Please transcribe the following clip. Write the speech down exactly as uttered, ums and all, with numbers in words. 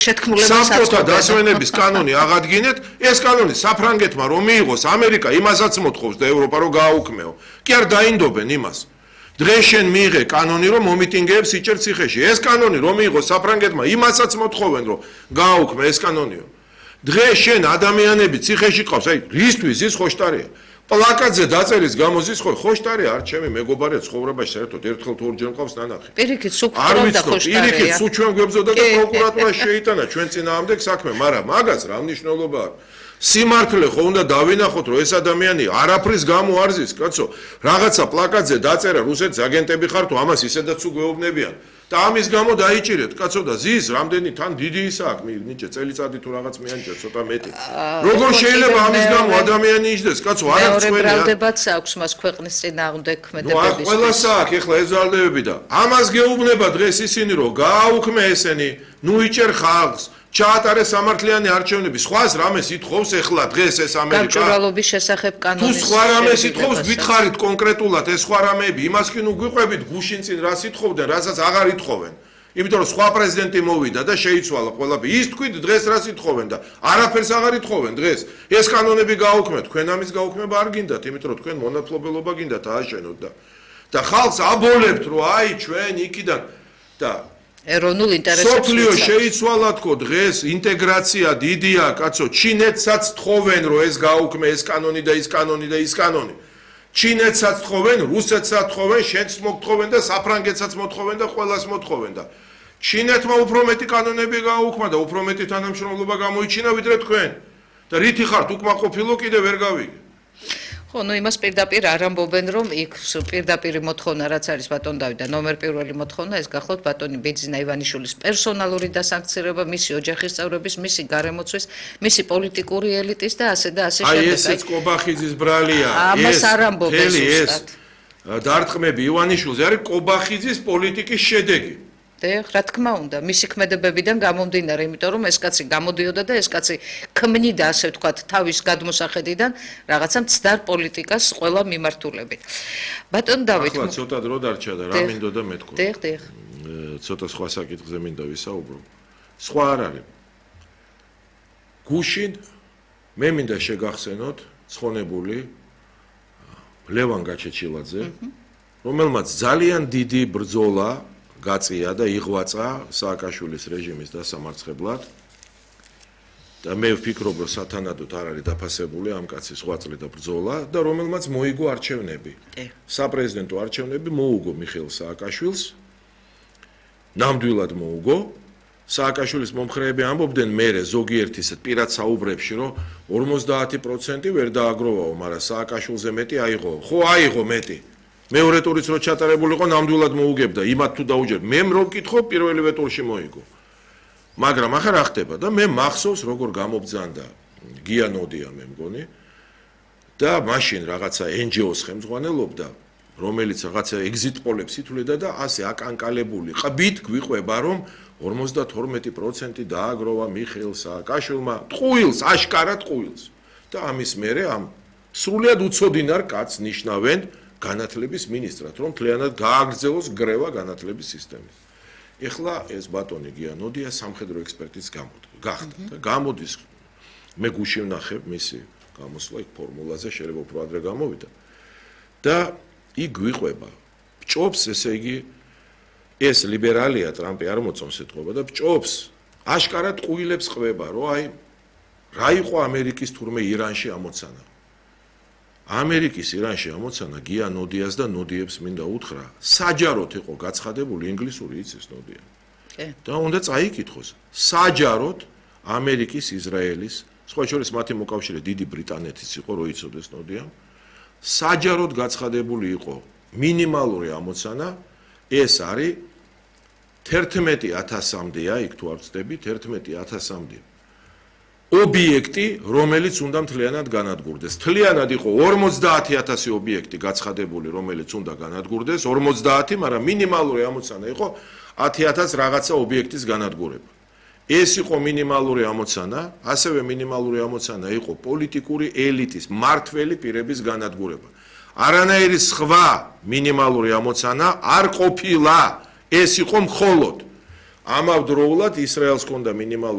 სამწუხაროდ დასვენების კანონი აღადგინეთ, ეს კანონი საფრანგეთმა რომ მიიღოს, ამერიკა იმასაც მოთხოვს და ევროპა რომ გააუქმეო. კი არ დაინდობენ იმას. დღეს შენ მიიღე კანონი რომ მომიტინგეებს იჭერ ციხეში. ეს კანონი რომ მიიღოს საფრანგეთმა, იმასაც მოთხოვენ რომ გააუქმე ეს კანონიო. დღეს შენ ადამიანები ციხეში ყავს, აი რისთვის ის ხოშტარია. პლაკატზე დაწერის გამოზის ხო ხოშტარია არ ჩემი მეგობარია ცხოვრებაში საერთოდ ერთხელ თუ ორჯერ მყავს ნანახი. პირიქით სუფრდა ხოშტარია. პირიქით სულ ჩვენ გვებზოდა და პროკურატურა შეიტანა ჩვენ წინააღმდეგ საქმე, მაგრამ მაგას რა მნიშვნელობა აქვს? სიმართლე ხო უნდა დავინახოთ რომ ეს ადამიანი არაფრის გამო არ ზის, კაცო, რაღაცა პლაკატზე დაწერა რუსეთის აგენტები ხარ თუ ამას ისედაც უგეუბნებიან. და ამის გამო დაიჭირეთ, კაცო და ზის რამდენი თან დიდი ისა აქვს, ნიჭე წელიწადი თუ რაღაც მეანჭა ცოტა მეტი. როგორ შეიძლება ამის გამო ადამიანი იჯდეს, კაცო, არ აქვს წვენი. ბრალდებაც აქვს მას ქვეყნის წინააღმდეგ ქმედებების. ნუ ყველას აქვს ეხლა ეს ბრალდებები და ამას გეუბნება დღეს ისინი რომ გააუქმე ესენი, ნუ იჭერ ხალხს. ჩაატარეს სამართლიანი არჩევნები. სხვას რამეს ითხოვს ეხლა დღეს ეს ამერიკა? გამჭვირვალობის შესახებ კანონის. თუ სხვა რამეს ითხოვს, გითხარით კონკრეტულად ეს სხვა რამეები, იმას კი ნუ გვიყვებით გუშინ წინ რას ითხოვდნენ, რასაც აღარ ითხოვენ. იმიტომ რომ სხვა პრეზიდენტი მოვიდა და შეიცვალა ყველაფერი. ის თქვით დღეს რას ითხოვენ და არაფერს აღარ ითხოვენ დღეს. ეს კანონები გააუქმეთ, თქვენ ამის გაუქმება არ გინდათ, იმიტომ რომ თქვენ მონათლობელობა გინდათ ააშენოთ და და ხალხს აბოლებთ რომ აი ჩვენ იქიდან და ეროვნულ ინტერესებს სოფლიო შეიცვალა თქო დღეს ინტეგრაცია დიდია კაცო ჩინეთსაც თხოვენ რომ ეს გაუქმე ეს კანონი და ის კანონი და ის კანონი ჩინეთსაც თხოვენ რუსეთსაც თხოვენ შენც მოთხოვენ და საფრანგეთსაც მოთხოვენ და ყველას მოთხოვენ და ჩინეთმა უფრო მეტი კანონები გააუქმა და უფრო მეტი თანამშრომლობა გამოიჩინა ვიდრე თქვენ და რითი ხართ უკმაყოფილო კიდე ვერ გავიგე. ხო, ნუ იმას პირდაპირ არ ამბობენ, რომ იქ პირდაპირი მოთხოვნა რაც არის ბატონ დავით და ნომერ პირველი მოთხოვნა ეს გახლავთ ბატონი ბეძინა ივანიშვილის პერსონალური დასანქცირება, მისი ოჯახის წევრების, მისი გარემოცვის, მისი პოლიტიკური ელიტის და ასე და ასე შემდეგ. აი ესეც კობახიძის ბრალია. ამას არ ამბობენ ზუსტად. დარტყმები ივანიშვილზე არის კობახიძის პოლიტიკის შედეგი. რა თქმა უნდა, მისი ქმედებებიდან გამომდინარე, იმიტომ რომ ეს კაცი გამოდიოდა და ეს კაცი ქმნიდა, ასე ვთქვათ, თავის გადმოსახედიდან რაღაცა მცდარ პოლიტიკას ყველა მიმართულებით. ბატონ დავით, ახლა ცოტა დრო დარჩა და რა მინდოდა მეთქვა. დიახ, დიახ. ცოტა სხვა საკითხზე მინდა ვისაუბრო. სხვა არ არის. გუშინ მე მინდა შეგახსენოთ ცხონებული ლევან გაჩეჩილაძე, რომელმაც ძალიან დიდი ბრძოლა გაწია და იღვაწა სააკაშვილის რეჟიმის დასამარცხებლად და მე ვფიქრობ რომ სათანადოდ არ არის დაფასებული ამ კაცის ღვაწლი და ბრძოლა და რომელმაც მოიგო არჩევნები. საპრეზიდენტო არჩევნები მოუგო მიხეილ სააკაშვილს. ნამდვილად მოუგო. სააკაშვილის მომხრეები ამბობდნენ მერე ზოგიერთ ისეთ პირად საუბრებში რომ ორმოცდაათი პროცენტი ვერ დააგროვაო, მაგრამ სააკაშვილზე მეტი აიღო. ხო აიღო მეტი. მეორე ტურიც რო ჩატარებულიყო ნამდვილად მოუგებდა იმათ თუ დაუჯერ მე რო ვკითხო პირველივე ტურში მოიგო მაგრამ ახლა რა ხდება და მე მახსოვს როგორ გამობძანდა გია ნოდია მე მგონი და მაშინ რაღაცა ენ ჯი ოს ხელმძღვანელობდა რომელიც რაღაცა ეგზიტ პოლებს ითვლიდა და ასე აკანკალებული ყბით გვიყვება რომ ორმოცდათორმეტი პროცენტი დააგროვა მიხეილ სააკაშვილმა ტყუილს აშკარად ტყუილს და ამის მერე ამ სრულიად უცოდინარ კაცს ნიშნავენ განათლების მინისტრად, რომ მთლიანად გააგრძელოს გრევა განათლების სისტემის. ეხლა ეს ბატონი გიანოდია სამხედრო ექსპერტის გახდა და გამოდის მე გუში ვნახებ მისი გამოსვლა იქ ფორმულაზე შეიძლება უფრო ადრე გამოვიდა და იქ გვიყვება ბჭობს ესე იგი ეს ლიბერალია ტრამპი არ მოწონს ეთქობა და ბჭობს აშკარად ყუილებს ყვება რომ აი რა იყო ამერიკის თურმე ირანში ამოცანა ამერიკის ირანში ამოცანა გია ნოდიას და ნოდიებს მინდა უთხრა საჯაროდ იყო გაცხადებული ინგლისური იცის ნოდია და უნდა წაიკითხოს საჯაროდ ამერიკის ისრაელის სხვა შორის მათი მოკავშირე დიდი ბრიტანეთის იყო რო იცოდეს ნოდია საჯაროდ გაცხადებული იყო მინიმალური ამოცანა ეს არის თერთმეტი ათასამდეა იქ თუ არ ვწდებით თერთმეტი ათასამდე ობიექტი, რომელიც უნდა მთლიანად განადგურდეს. მთლიანად იყო ორმოცდაათი ათასი ობიექტი გაცხადებული, რომელიც უნდა განადგურდეს, ორმოცდაათი, მაგრამ მინიმალური ამოცანა იყო ათი ათას რაღაცა ობიექტის განადგურება. ეს იყო მინიმალური ამოცანა, ასევე მინიმალური ამოცანა იყო პოლიტიკური ელიტის, მართველი პირების განადგურება. არანაირი სხვა მინიმალური ამოცანა არ ყოფილა. ეს იყო მხოლოდ ამავდროულად ისრაელს ჰქონდა მინიმალური